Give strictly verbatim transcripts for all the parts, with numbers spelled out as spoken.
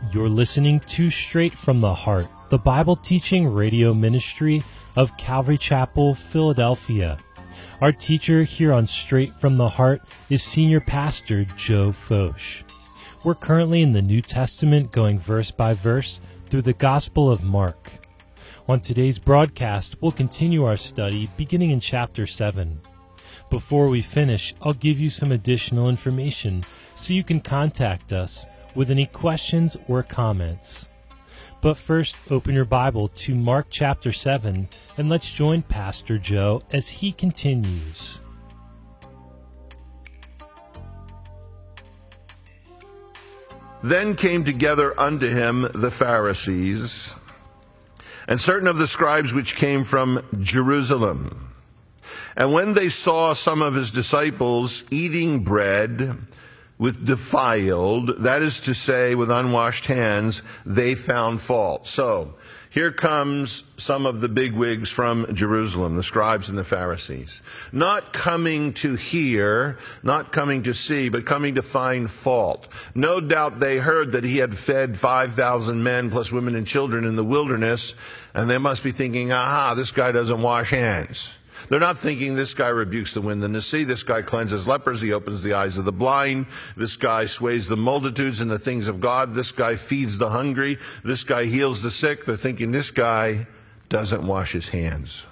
You're listening to Straight from the Heart, the Bible teaching radio ministry of Calvary Chapel, Philadelphia. Our teacher here on Straight from the Heart is Senior Pastor Joe Focht. We're currently in the New Testament, going verse by verse through the Gospel of Mark. On today's broadcast, we'll continue our study beginning in chapter seven. Before we finish, I'll give you some additional information so you can contact us with any questions or comments. But first, open your Bible to Mark chapter seven, and let's join Pastor Joe as he continues. Then came together unto him the Pharisees, and certain of the scribes which came from Jerusalem. And when they saw some of his disciples eating bread with defiled, that is to say, with unwashed hands, they found fault. So, here comes some of the bigwigs from Jerusalem, the scribes and the Pharisees. Not coming to hear, not coming to see, but coming to find fault. No doubt they heard that he had fed five thousand men plus women and children in the wilderness, and they must be thinking, aha, this guy doesn't wash hands. They're not thinking this guy rebukes the wind and the sea, this guy cleanses lepers, he opens the eyes of the blind, this guy sways the multitudes in the things of God, this guy feeds the hungry, this guy heals the sick. They're thinking this guy doesn't wash his hands.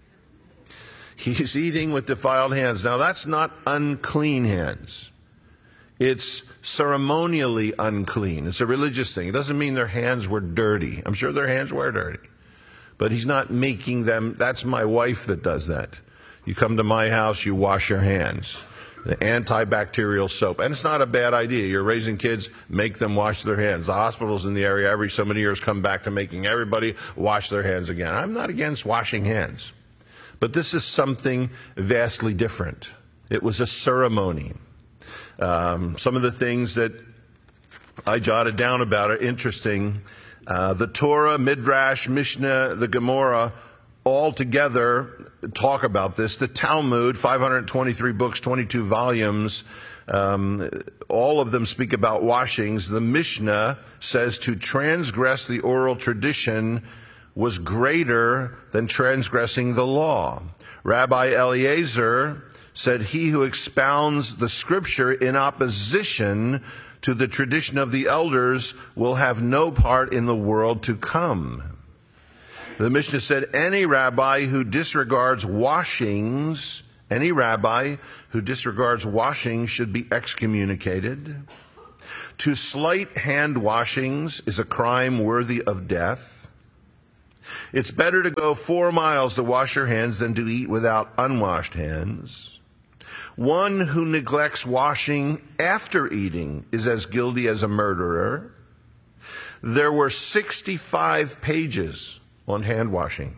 He's eating with defiled hands. Now that's not unclean hands. It's ceremonially unclean. It's a religious thing. It doesn't mean their hands were dirty. I'm sure their hands were dirty. But he's not making them. That's my wife that does that. You come to my house, you wash your hands. The antibacterial soap. And it's not a bad idea. You're raising kids, make them wash their hands. The hospitals in the area every so many years come back to making everybody wash their hands again. I'm not against washing hands. But this is something vastly different. It was a ceremony. Um, some of the things that I jotted down about are interesting. Uh, the Torah, Midrash, Mishnah, the Gemara, all together talk about this. The Talmud, five hundred twenty-three books, twenty-two volumes, um, all of them speak about washings. The Mishnah says to transgress the oral tradition was greater than transgressing the law. Rabbi Eliezer said, he who expounds the scripture in opposition to the tradition of the elders will have no part in the world to come. The Mishnah said, any rabbi who disregards washings, any rabbi who disregards washings should be excommunicated. To slight hand washings is a crime worthy of death. It's better to go four miles to wash your hands than to eat without unwashed hands. One who neglects washing after eating is as guilty as a murderer. There were sixty-five pages on hand washing.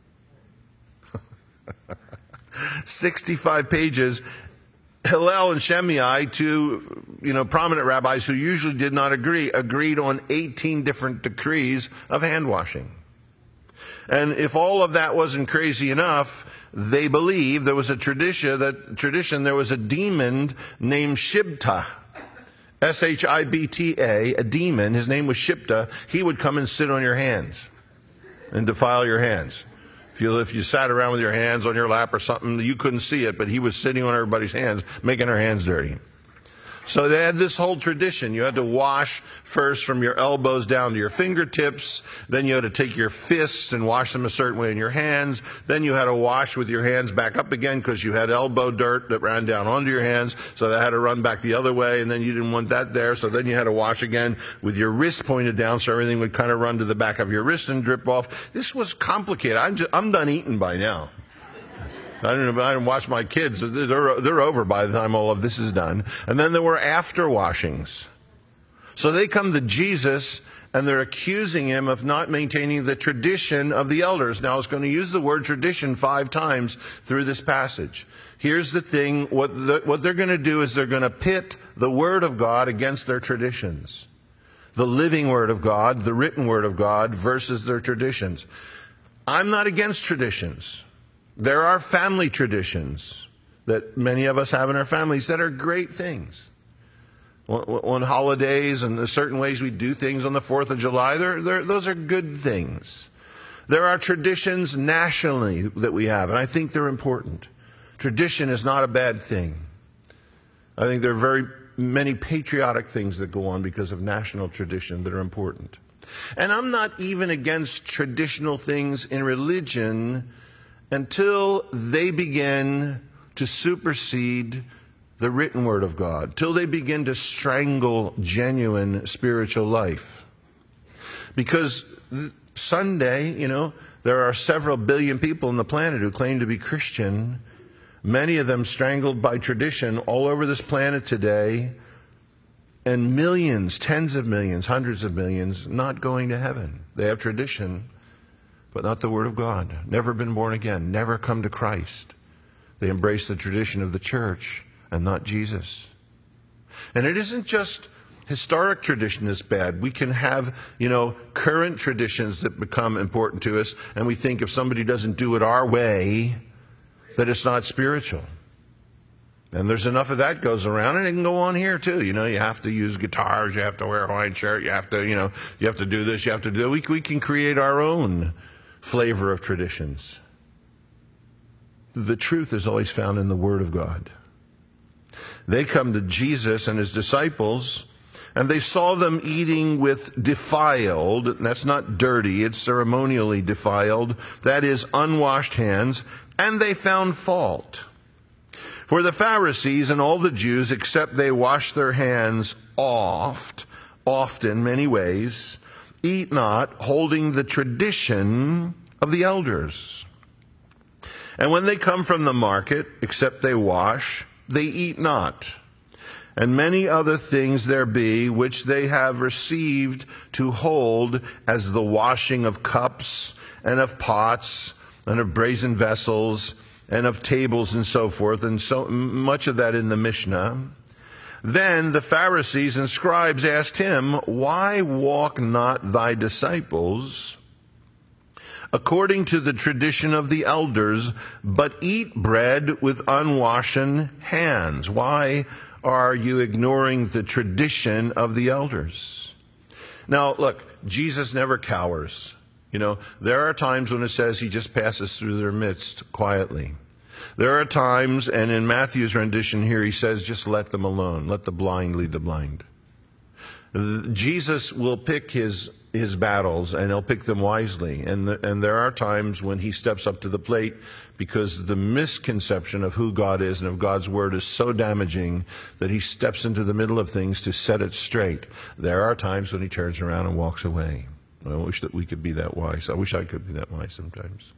sixty-five pages. Hillel and Shammai, two you know, prominent rabbis who usually did not agree, agreed on eighteen different decrees of hand washing. And if all of that wasn't crazy enough, they believe there was a tradition that tradition there was a demon named Shibta, S H I B T A, a demon. His name was Shibta. He would come and sit on your hands and defile your hands. If you if you sat around with your hands on your lap or something, you couldn't see it, but he was sitting on everybody's hands, making their hands dirty. So they had this whole tradition. You had to wash first from your elbows down to your fingertips. Then you had to take your fists and wash them a certain way in your hands. Then you had to wash with your hands back up again because you had elbow dirt that ran down onto your hands. So that had to run back the other way. And then you didn't want that there. So then you had to wash again with your wrist pointed down so everything would kind of run to the back of your wrist and drip off. This was complicated. I'm, just, I'm done eating by now. I didn't, I didn't watch my kids. They're, they're over by the time all of this is done. And then there were after washings. So they come to Jesus and they're accusing him of not maintaining the tradition of the elders. Now, I was going to use the word tradition five times through this passage. Here's the thing. What, the, what they're going to do is they're going to pit the Word of God against their traditions. The living Word of God, the written Word of God versus their traditions. I'm not against traditions. There are family traditions that many of us have in our families that are great things. on holidays and the certain ways we do things on the fourth of July. They're, they're, those are good things. There are traditions nationally that we have, and I think they're important. Tradition is not a bad thing. I think there are very many patriotic things that go on because of national tradition that are important. And I'm not even against traditional things in religion until they begin to supersede the written word of God, till they begin to strangle genuine spiritual life. Because Sunday, you know, there are several billion people on the planet who claim to be Christian, many of them strangled by tradition all over this planet today, and millions, tens of millions, hundreds of millions not going to heaven. They have tradition, but not the Word of God. Never been born again, never come to Christ. They embrace the tradition of the church and not Jesus. And it isn't just historic tradition is bad. We can have, you know, current traditions that become important to us, and we think if somebody doesn't do it our way, that it's not spiritual. And there's enough of that goes around, and it can go on here too. You know, you have to use guitars, you have to wear a white shirt, you have to, you know, you have to do this, you have to do. We we can create our own flavor of traditions. The truth is always found in the Word of God. They come to Jesus and his disciples, and they saw them eating with defiled, and that's not dirty, it's ceremonially defiled, that is, unwashed hands, and they found fault. For the Pharisees and all the Jews, except they wash their hands oft, often, many ways, eat not, holding the tradition of the elders. And when they come from the market, except they wash, they eat not. And many other things there be, which they have received to hold as the washing of cups, and of pots, and of brazen vessels, and of tables, and so forth, and so much of that in the Mishnah. Then the Pharisees and scribes asked him, why walk not thy disciples according to the tradition of the elders, but eat bread with unwashen hands? Why are you ignoring the tradition of the elders? Now, look, Jesus never cowers. You know, there are times when it says he just passes through their midst quietly. There are times, and in Matthew's rendition here, he says, just let them alone. Let the blind lead the blind. Jesus will pick his his battles, and he'll pick them wisely. And the, and there are times when he steps up to the plate because the misconception of who God is and of God's word is so damaging that he steps into the middle of things to set it straight. There are times when he turns around and walks away. I wish that we could be that wise. I wish I could be that wise sometimes.